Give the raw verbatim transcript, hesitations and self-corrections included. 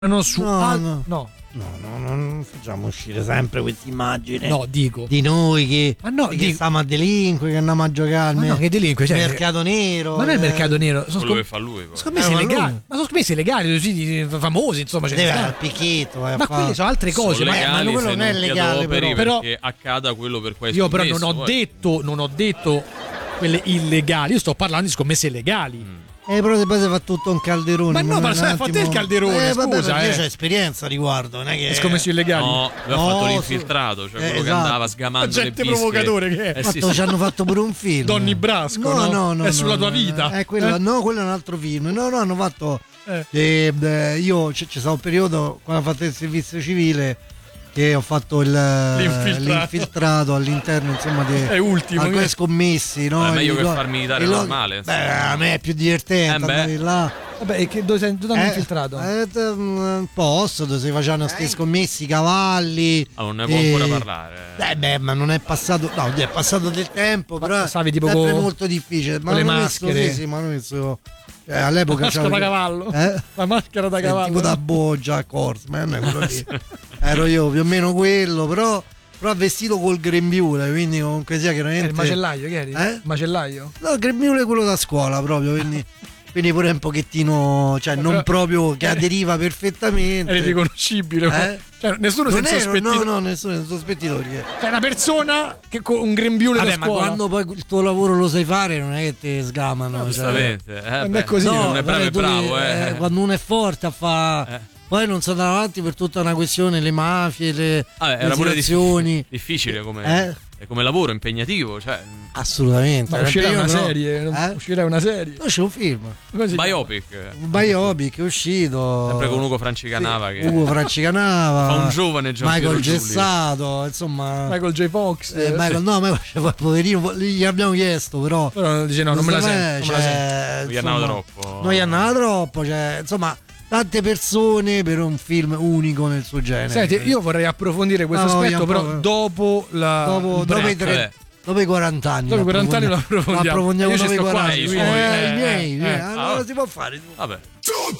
No, su No, al- no. no. No, no, no, non facciamo uscire sempre questa immagine No, dico. di noi che, Ma no, che dico- stiamo a delinquere, che andiamo a giocare. Ma no, che delinque, cioè, mercato nero. Ma non è il eh, mercato nero, sono Quello scom- che fa lui poi. scommesse Eh, ma illegali. lui- Ma sono scommesse illegali, così, di- famosi, insomma. ce ne Deve stanno. al picchetto. vai a Ma fa- quelle sono altre cose. Sono Ma legali. legali quello se non è ti legale, adoperi però. perché accada quello per cui hai io però non scommesso, ho poi. detto, non ho detto quelle illegali, io sto parlando di scommesse illegali. Mm. Eh, però se poi si fa tutto un calderone. Ma no, un ma sai, attimo- fa te il calderone, eh, vabbè, scusa, perché eh. Io ho esperienza a riguardo, non è che. Le scommesse illegali. No, lui No, ha fatto su- l'infiltrato, cioè eh, quello che esatto. andava sgamando le Agente bische. provocatore che è. Eh sì, Fatto, sì. ci hanno fatto pure un film. Donny Brasco, No, no? no, no. È no, sulla no, tua no, vita. Eh, quello, Eh? No, quello è un altro film. No, no, hanno fatto. Eh. eh, beh, io c- c'è stato un periodo quando ho fatto il servizio civile che ho fatto il, L'infiltrato. l'infiltrato all'interno, insomma, di È ultimo, alcune che- scommessi. No? Beh, è meglio I che lo- far militare i lo- normale, Beh, insomma. a me è più divertente Eh, beh. andare là. Vabbè, e che dove sei dove hanno Eh, infiltrato? eh, t- un posto dove si facevano questi scommessi, cavalli. Ah, non ne può e- ancora parlare. Eh beh, ma non è passato, no, è passato del tempo, Ma però stavi tipo è sempre con- molto difficile. Ma con le hanno messo- maschere? Sì, sì, ma hanno messo eh, all'epoca Maschera da c'avevo- cavallo. Eh? La maschera da Eh, cavallo. tipo da Boggia Horseman, quello lì. Ero io più o meno quello, però, però vestito col grembiule, quindi comunque sia Eh, chiaramente. il macellaio, che eri? Eh? Macellaio? No, il grembiule è quello da scuola proprio, quindi, quindi pure un pochettino, cioè non Però- proprio che eh, aderiva perfettamente. Eri riconoscibile. Eh? Cioè, nessuno Non si è ero, sospettito. no, no, nessuno è sospettito perché. C'è una persona che con un grembiule Vabbè, da ma scuola. quando poi il tuo lavoro lo sai fare non è che ti sgamano. cioè. Giustamente. Eh, non beh, è così, se No, uno è bravo, è vabbè, tu bravo. devi- Eh. eh, quando uno è forte a fa. Eh. Poi non sono andato avanti per tutta una questione, le mafie, le, Ah, le era pure situazioni. difficile, difficile come, Eh? è come lavoro, impegnativo. Cioè, Assolutamente. Ma uscirà una Io no. serie. non- Eh? Uscirà una serie. No, c'è un film. Come si chiama? biopic. Un biopic è uscito. Sempre con Ugo Francicanava che Ugo Francicanava. fa un giovane Gianpiero Michael Giulio. Gessato, insomma. Michael J. Fox. Eh, Michael, no, Michael, cioè, poverino, gli abbiamo chiesto, però. Però dice no, non me la secondo sento. me, non me la sento. cioè, Non gli insomma, andava troppo. Non gli andava troppo, cioè, insomma, tante persone per un film unico nel suo genere. Senti, io vorrei approfondire questo No, aspetto, vogliamo però proprio- dopo la dopo, il dopo i break. tre- Vabbè. dopo i quaranta anni. Dopo i quaranta anni lo approfondiamo. Lo approfondiamo Io ci dopo i sto qua, quaranta i anni. suoi, Eh, eh, i miei, i eh, miei. eh. Allora Ah, si può fare. Vabbè.